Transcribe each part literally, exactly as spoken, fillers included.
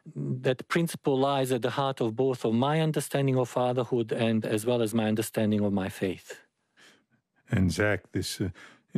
that principle lies at the heart of both of my understanding of fatherhood and as well as my understanding of my faith. And Zach, this uh,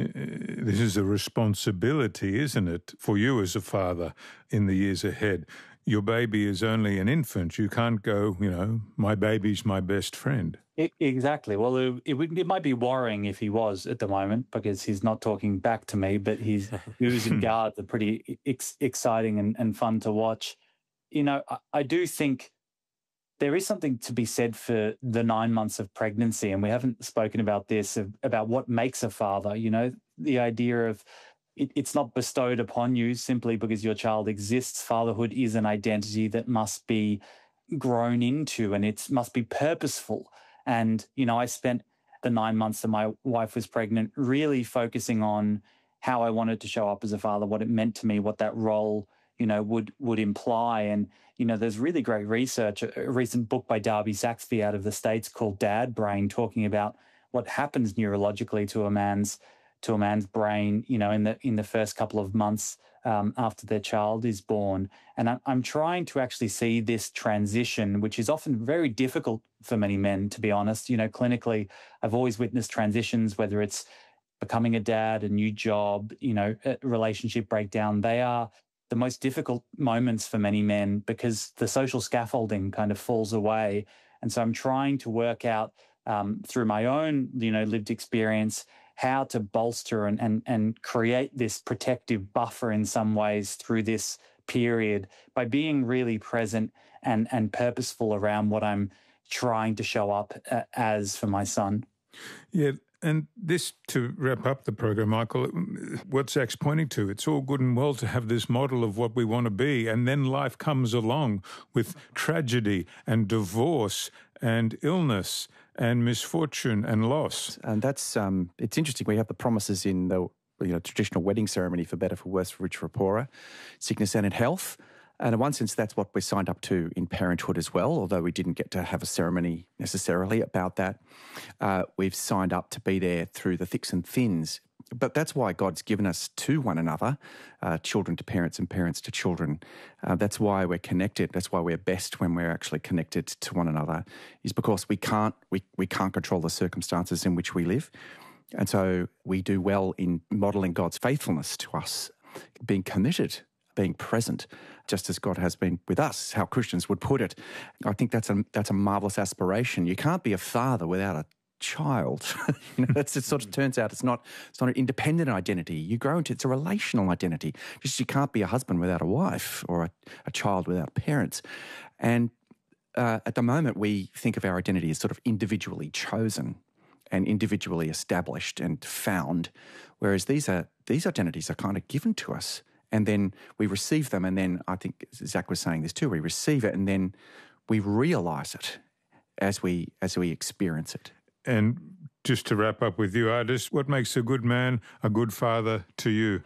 this is a responsibility, isn't it, for you as a father in the years ahead? Your baby is only an infant. You can't go, you know, my baby's my best friend. It, exactly. Well, it, it, would, it might be worrying if he was at the moment because he's not talking back to me, but he's oozing guards are pretty ex- exciting and, and fun to watch. You know, I, I do think there is something to be said for the nine months of pregnancy, and we haven't spoken about this, about what makes a father, you know, the idea of it, it's not bestowed upon you simply because your child exists. Fatherhood is an identity that must be grown into, and it must be purposeful. And, you know, I spent the nine months that my wife was pregnant really focusing on how I wanted to show up as a father, what it meant to me, what that role, you know, would would imply. And, you know, there's really great research, a recent book by Darby Saxby out of the States called Dad Brain, talking about what happens neurologically to a man's to a man's brain, you know, in the in the first couple of months um, after their child is born. And I'm, I'm trying to actually see this transition, which is often very difficult for many men, to be honest. You know, clinically, I've always witnessed transitions, whether it's becoming a dad, a new job, you know, a relationship breakdown. They are the most difficult moments for many men because the social scaffolding kind of falls away. And so I'm trying to work out um, through my own, you know, lived experience, how to bolster and, and, and create this protective buffer in some ways through this period by being really present and, and purposeful around what I'm trying to show up uh, as for my son. Yeah, and this, to wrap up the program, Michael, what Zach's pointing to, it's all good and well to have this model of what we want to be, and then life comes along with tragedy and divorce and illness and misfortune and loss. And that's, um, it's interesting. We have the promises in the you know, traditional wedding ceremony for better, for worse, for richer, for poorer, sickness and in health. And in one sense, that's what we're signed up to in parenthood as well, although we didn't get to have a ceremony necessarily about that. Uh, we've signed up to be there through the thicks and thins. But that's why God's given us to one another, uh, children to parents and parents to children. Uh, that's why we're connected. That's why we're best when we're actually connected to one another, is because we can't we, we can't control the circumstances in which we live. And so we do well in modelling God's faithfulness to us, being committed, being present, just as God has been with us, how Christians would put it. I think that's a that's a marvellous aspiration. You can't be a father without a child. you know, that's, it sort of turns out it's not it's not an independent identity. You grow into it's a relational identity. Just you can't be a husband without a wife or a, a child without parents. And uh, at the moment, we think of our identity as sort of individually chosen and individually established and found, whereas these are these identities are kind of given to us. And then we receive them, and then I think Zach was saying this too, we receive it and then we realise it as we as we experience it. And just to wrap up with you, Ardis, what makes a good man a good father to you?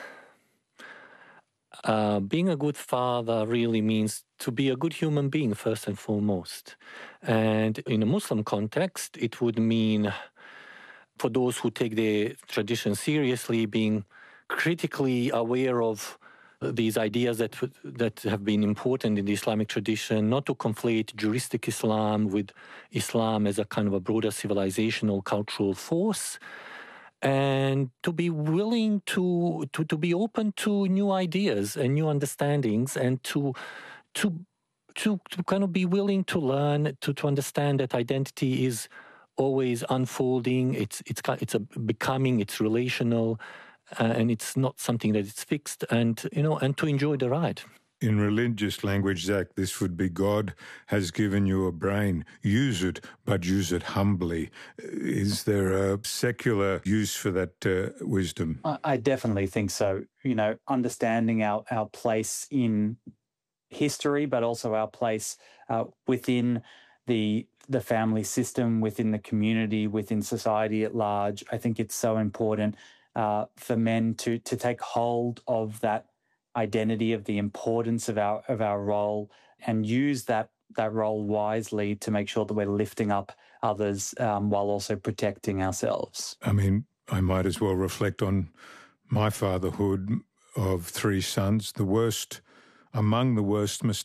Uh, being a good father really means to be a good human being first and foremost. And in a Muslim context, it would mean, for those who take the tradition seriously, being critically aware of these ideas that that have been important in the Islamic tradition, not to conflate juristic Islam with Islam as a kind of a broader civilizational cultural force, and to be willing to to, to be open to new ideas and new understandings, and to to to, to kind of be willing to learn, to, to understand that identity is always unfolding, it's it's it's a becoming, it's relational. Uh, and it's not something that is fixed, and you know, and to enjoy the ride. In religious language, Zach, this would be God has given you a brain. Use it, but use it humbly. Is there a secular use for that uh, wisdom? I, I definitely think so. You know, understanding our, our place in history, but also our place uh, within the the family system, within the community, within society at large. I think it's so important Uh, for men to to take hold of that identity, of the importance of our of our role, and use that that role wisely to make sure that we're lifting up others um, while also protecting ourselves. I mean, I might as well reflect on my fatherhood of three sons. The worst, among the worst mistakes